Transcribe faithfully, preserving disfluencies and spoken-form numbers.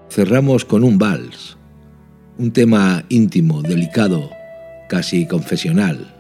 Cerramos con un vals, un tema íntimo, delicado, casi confesional.